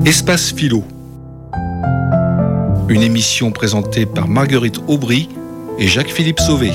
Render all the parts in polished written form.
Espace Philo. Une émission présentée par Marguerite Aubry et Jacques-Philippe Sauvé.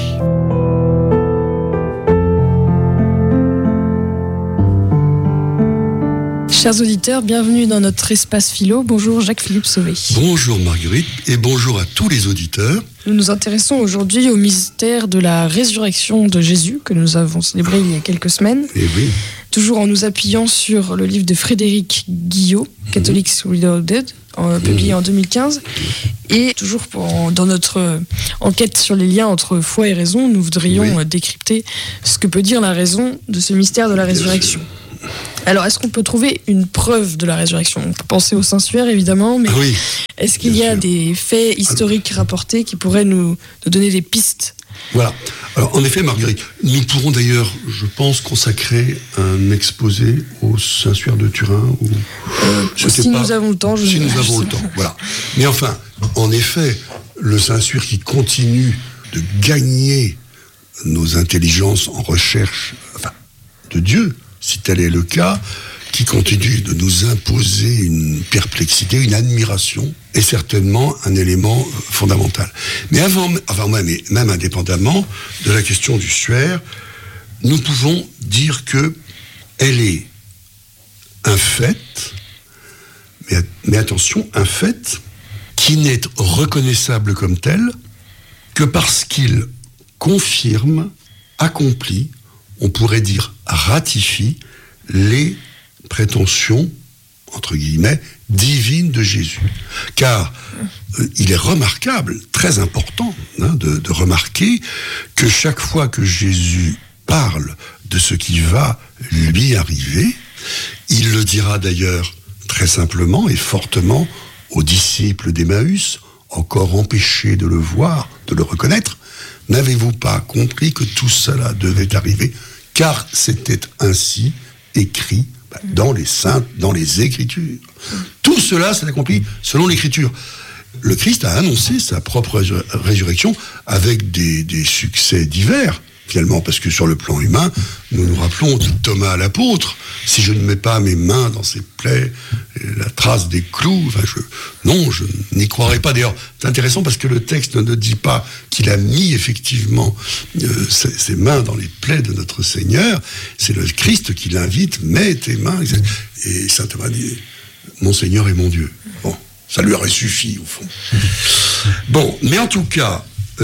Chers auditeurs, bienvenue dans notre Espace Philo. Bonjour Jacques-Philippe Sauvé. Bonjour Marguerite et bonjour à tous les auditeurs. Nous nous intéressons aujourd'hui au mystère de la résurrection de Jésus que nous avons célébré il y a quelques semaines. Et oui. Toujours en nous appuyant sur le livre de Frédéric Guillot, Catholics Reloaded, publié en 2015. Et toujours dans notre enquête sur les liens entre foi et raison, nous voudrions décrypter ce que peut dire la raison de ce mystère de la résurrection. Alors, est-ce qu'on peut trouver une preuve de la résurrection ? On peut penser au Saint-Suaire, évidemment, mais est-ce qu'il y a des faits historiques rapportés qui pourraient nous donner des pistes ? Voilà. Alors, en effet, Marguerite, nous pourrons d'ailleurs, je pense, consacrer un exposé au Saint-Suaire de Turin. Nous avons le temps. Nous avons le temps, voilà. Mais enfin, en effet, le Saint-Suaire qui continue de gagner nos intelligences en recherche de Dieu, si tel est le cas, qui continue de nous imposer une perplexité, une admiration, est certainement un élément fondamental. Mais même indépendamment de la question du Suaire, nous pouvons dire que elle est un fait, mais attention, un fait qui n'est reconnaissable comme tel que parce qu'il confirme, accomplit, on pourrait dire ratifie les prétentions, entre guillemets, divines de Jésus. Car il est remarquable, très important, de remarquer que chaque fois que Jésus parle de ce qui va lui arriver, il le dira d'ailleurs très simplement et fortement aux disciples d'Emmaüs, encore empêchés de le voir, de le reconnaître. N'avez-vous pas compris que tout cela devait arriver ? Car c'était ainsi écrit dans les saintes, dans les Écritures. Tout cela s'est accompli selon l'Écriture. Le Christ a annoncé sa propre résurrection avec des succès divers, finalement, parce que sur le plan humain, nous nous rappelons de Thomas l'apôtre. Si je ne mets pas mes mains dans ses plaies, la trace des clous, je n'y croirais pas. D'ailleurs, c'est intéressant parce que le texte ne dit pas qu'il a mis effectivement ses mains dans les plaies de notre Seigneur. C'est le Christ qui l'invite, mets tes mains. Et saint Thomas dit, mon Seigneur et mon Dieu. Bon, ça lui aurait suffi au fond. Bon, mais en tout cas,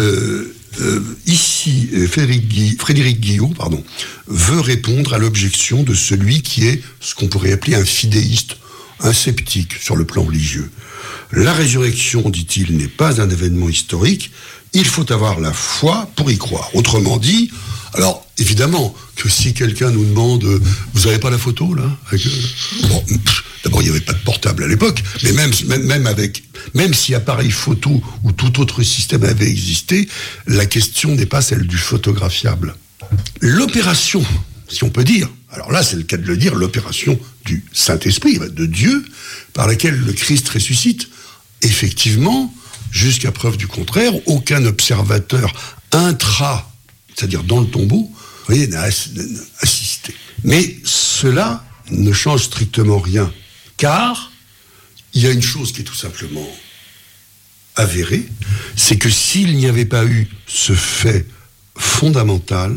ici, Frédéric Guillot, veut répondre à l'objection de celui qui est ce qu'on pourrait appeler un fidéiste, un sceptique sur le plan religieux. La résurrection, dit-il, n'est pas un événement historique, il faut avoir la foi pour y croire. Autrement dit, alors évidemment que si quelqu'un nous demande « Vous n'avez pas la photo là ?» D'abord, il n'y avait pas de portable à l'époque, mais même si appareil photo ou tout autre système avait existé, la question n'est pas celle du photographiable. L'opération, si on peut dire, alors là c'est le cas de le dire, l'opération du Saint-Esprit, de Dieu, par laquelle le Christ ressuscite, effectivement, jusqu'à preuve du contraire, aucun observateur c'est-à-dire dans le tombeau, n'a assisté. Mais cela ne change strictement rien. Car il y a une chose qui est tout simplement avérée, c'est que s'il n'y avait pas eu ce fait fondamental,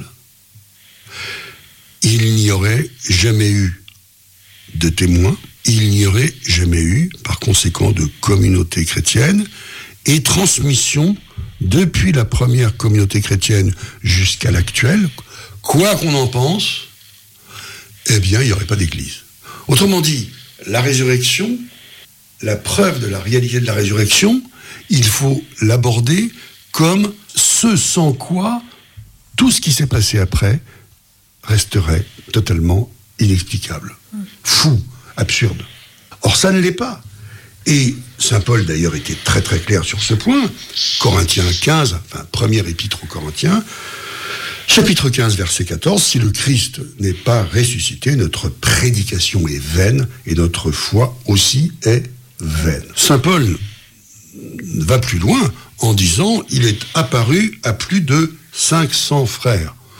il n'y aurait jamais eu de témoins, il n'y aurait jamais eu, par conséquent, de communauté chrétienne et transmission depuis la première communauté chrétienne jusqu'à l'actuelle, quoi qu'on en pense, il n'y aurait pas d'église. Autrement dit, la résurrection, la preuve de la réalité de la résurrection, il faut l'aborder comme ce sans quoi tout ce qui s'est passé après resterait totalement inexplicable. Fou, absurde. Or, ça ne l'est pas. Et saint Paul, d'ailleurs, était très très clair sur ce point. Corinthiens 15, première épître aux Corinthiens, chapitre 15, verset 14, « Si le Christ n'est pas ressuscité, notre prédication est vaine et notre foi aussi est vaine. » Saint Paul va plus loin en disant « Il est apparu à plus de 500 frères. »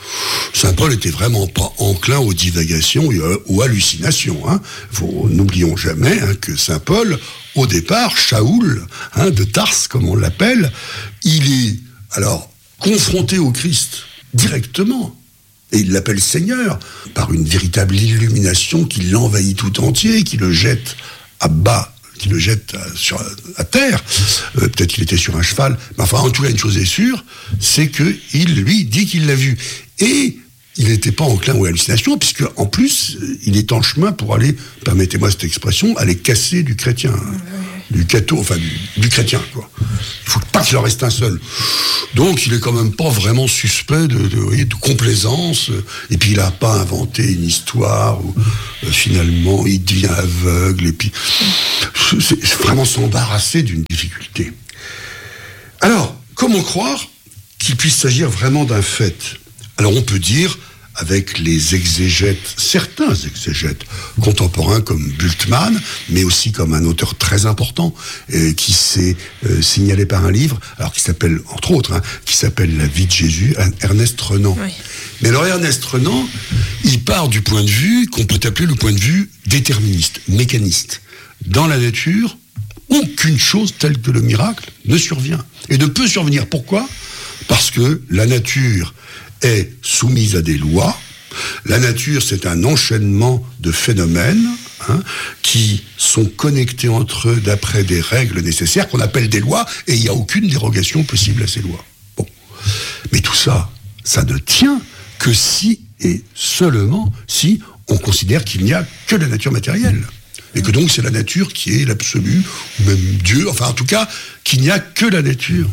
Saint Paul était vraiment pas enclin aux divagations et aux hallucinations. Hein. N'oublions jamais que Saint Paul, au départ, Shaoul, de Tarse, comme on l'appelle, il est alors confronté au Christ directement. Et il l'appelle Seigneur, par une véritable illumination qui l'envahit tout entier, qui le jette à bas, qui le jette à terre. Peut-être qu'il était sur un cheval. Mais enfin, en tout cas, une chose est sûre, c'est qu'il lui dit qu'il l'a vu. Et il n'était pas enclin aux hallucinations, puisque en plus, il est en chemin pour aller, permettez-moi cette expression, aller casser du chrétien. Du catho, enfin du chrétien, quoi. Il ne faut pas qu'il en reste un seul. Donc il est quand même pas vraiment suspect de complaisance, et puis il n'a pas inventé une histoire où finalement il devient aveugle, et puis c'est vraiment s'embarrasser d'une difficulté. Alors, comment croire qu'il puisse s'agir vraiment d'un fait ? Alors on peut dire, avec les exégètes, certains exégètes contemporains comme Bultmann, mais aussi comme un auteur très important qui s'est signalé par un livre, alors qui s'appelle, entre autres, qui s'appelle La vie de Jésus, Ernest Renan. Oui. Mais alors Ernest Renan, il part du point de vue qu'on peut appeler le point de vue déterministe, mécaniste. Dans la nature, aucune chose telle que le miracle ne survient. Et ne peut survenir. Pourquoi ? Parce que la nature est soumise à des lois. La nature, c'est un enchaînement de phénomènes qui sont connectés entre eux d'après des règles nécessaires qu'on appelle des lois, et il n'y a aucune dérogation possible à ces lois. Bon. Mais tout ça, ça ne tient que si et seulement si on considère qu'il n'y a que la nature matérielle. Et que donc c'est la nature qui est l'absolu, ou même Dieu, enfin en tout cas, qu'il n'y a que la nature.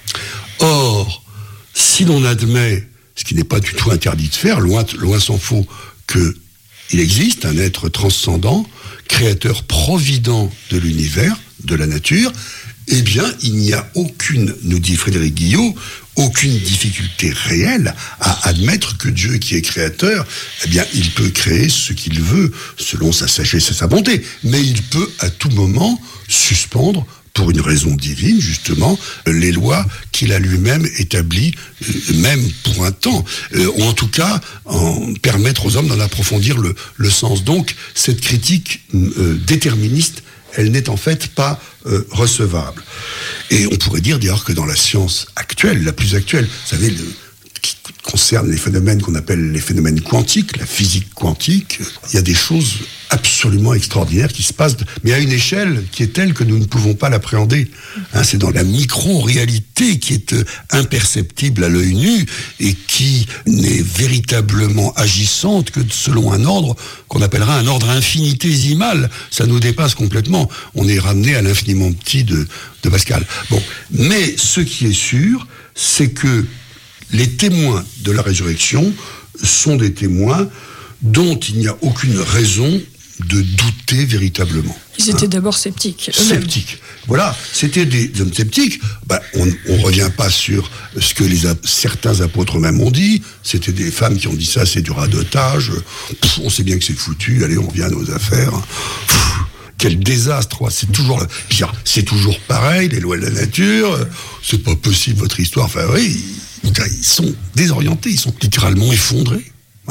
Or, si l'on admet, ce qui n'est pas du tout interdit de faire, loin s'en faut, qu'il existe un être transcendant, créateur provident de l'univers, de la nature, eh bien, il n'y a aucune, nous dit Frédéric Guillot, aucune difficulté réelle à admettre que Dieu qui est créateur, eh bien, il peut créer ce qu'il veut, selon sa sagesse et sa bonté, mais il peut à tout moment suspendre, pour une raison divine, justement, les lois qu'il a lui-même établies, même pour un temps, ou en tout cas, permettre aux hommes d'en approfondir le sens. Donc, cette critique déterministe, elle n'est en fait pas recevable. Et on pourrait dire d'ailleurs que dans la science actuelle, la plus actuelle, vous savez, qui concerne les phénomènes qu'on appelle les phénomènes quantiques, la physique quantique, il y a des choses absolument extraordinaires qui se passent, mais à une échelle qui est telle que nous ne pouvons pas l'appréhender. C'est dans la micro-réalité qui est imperceptible à l'œil nu et qui n'est véritablement agissante que selon un ordre qu'on appellera un ordre infinitésimal. Ça nous dépasse complètement. On est ramené à l'infiniment petit de Pascal. Bon, mais ce qui est sûr, c'est que les témoins de la résurrection sont des témoins dont il n'y a aucune raison de douter véritablement. Ils étaient d'abord sceptiques. Sceptiques. Voilà, c'était des hommes sceptiques. On ne revient pas sur ce que certains apôtres même ont dit. C'était des femmes qui ont dit ça, c'est du radotage. On sait bien que c'est foutu, allez, on revient à nos affaires. Quel désastre, c'est toujours pire. C'est toujours pareil, les lois de la nature, c'est pas possible votre histoire. Enfin oui, ils sont désorientés, ils sont littéralement effondrés.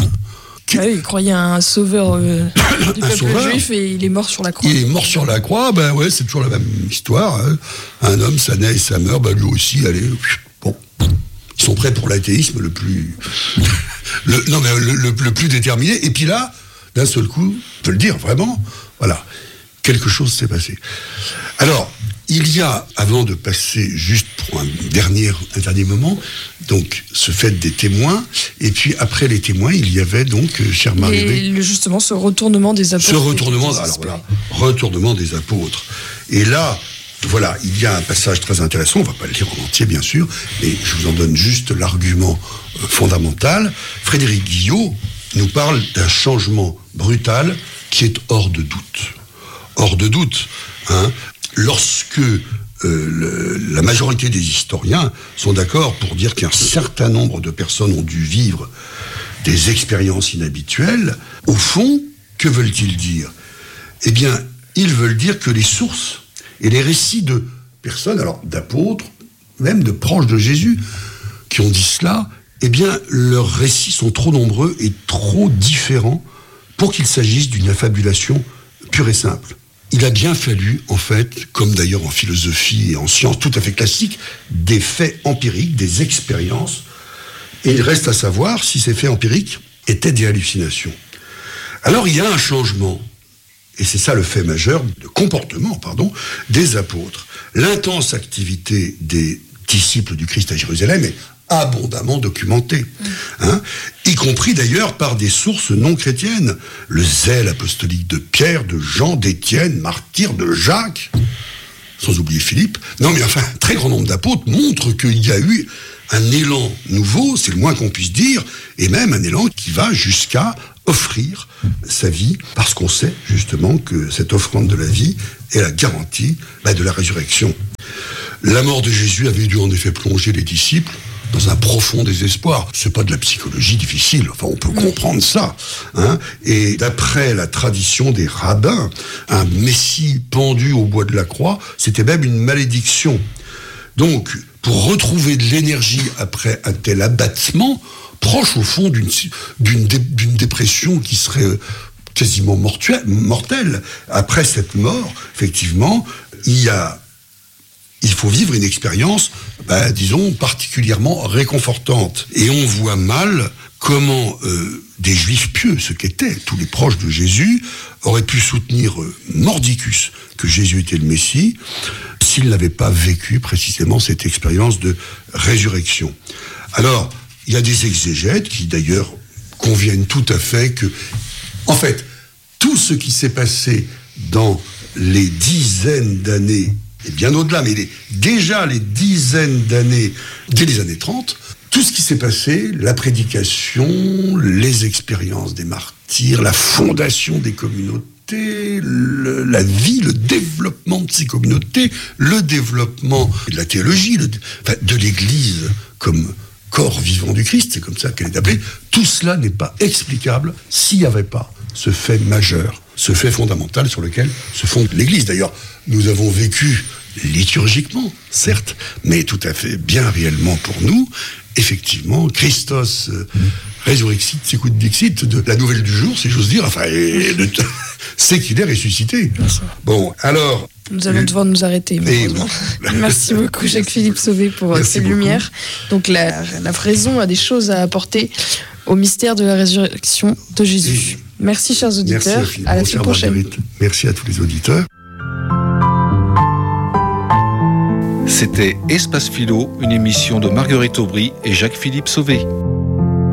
Il croyait à un sauveur du peuple juif et il est mort sur la croix. Il est mort sur la croix, c'est toujours la même histoire. Un homme, ça naît et ça meurt, lui aussi, allez, bon. Ils sont prêts pour l'athéisme le plus déterminé. Et puis là, d'un seul coup, on peut le dire vraiment, voilà, quelque chose s'est passé. Alors, il y a, avant de passer juste pour un dernier moment, donc ce fait des témoins, et puis après les témoins, il y avait donc, chère Marguerite... Et justement, ce retournement des apôtres. Retournement des apôtres. Et là, voilà, il y a un passage très intéressant, on ne va pas le lire en entier bien sûr, mais je vous en donne juste l'argument fondamental. Frédéric Guillot nous parle d'un changement brutal qui est hors de doute. Hors de doute, lorsque la majorité des historiens sont d'accord pour dire qu'un certain nombre de personnes ont dû vivre des expériences inhabituelles, au fond, que veulent-ils dire ? Eh bien, ils veulent dire que les sources et les récits de personnes, alors d'apôtres, même de proches de Jésus, qui ont dit cela, eh bien, leurs récits sont trop nombreux et trop différents pour qu'il s'agisse d'une affabulation pure et simple. Il a bien fallu, en fait, comme d'ailleurs en philosophie et en sciences tout à fait classiques, des faits empiriques, des expériences. Et il reste à savoir si ces faits empiriques étaient des hallucinations. Alors il y a un changement, et c'est ça le fait majeur, de comportement, des apôtres. L'intense activité des disciples du Christ à Jérusalem est abondamment documentée, y compris d'ailleurs par des sources non chrétiennes. Le zèle apostolique de Pierre, de Jean, d'Étienne, martyr, de Jacques, sans oublier Philippe. Non mais enfin, un très grand nombre d'apôtres montrent qu'il y a eu un élan nouveau, c'est le moins qu'on puisse dire, et même un élan qui va jusqu'à offrir sa vie, parce qu'on sait justement que cette offrande de la vie est la garantie de la résurrection. La mort de Jésus avait dû en effet plonger les disciples dans un profond désespoir. C'est pas de la psychologie difficile, enfin on peut comprendre ça. Et d'après la tradition des rabbins, un Messie pendu au bois de la croix, c'était même une malédiction. Donc, pour retrouver de l'énergie après un tel abattement, proche au fond d'une dépression qui serait quasiment mortelle, après cette mort, effectivement, il faut vivre une expérience, disons, particulièrement réconfortante. Et on voit mal comment des juifs pieux, ce qu'étaient tous les proches de Jésus, auraient pu soutenir mordicus que Jésus était le Messie, s'ils n'avaient pas vécu précisément cette expérience de résurrection. Alors, il y a des exégètes qui d'ailleurs conviennent tout à fait que, en fait, tout ce qui s'est passé dans les dizaines d'années, et bien au-delà, mais déjà les dizaines d'années, dès les années 30, tout ce qui s'est passé, la prédication, les expériences des martyrs, la fondation des communautés, la vie, le développement de ces communautés, le développement de la théologie, de l'Église comme corps vivant du Christ, c'est comme ça qu'elle est appelée, tout cela n'est pas explicable s'il n'y avait pas ce fait majeur, ce fait fondamental sur lequel se fonde l'Église. D'ailleurs, nous avons vécu liturgiquement, certes, mais tout à fait bien réellement pour nous, effectivement, Christos résurrexit, sicut dixit, de la nouvelle du jour, si j'ose dire, enfin, c'est qu'il est ressuscité. Bon, alors... Nous allons devoir nous arrêter, malheureusement. Merci beaucoup, Jacques-Philippe Sauvé, pour ces lumières. Donc, la raison a des choses à apporter au mystère de la résurrection de Jésus. Merci, chers auditeurs. Merci à la semaine prochaine. Marguerite. Merci à tous les auditeurs. C'était Espace Philo, une émission de Marguerite Aubry et Jacques-Philippe Sauvé.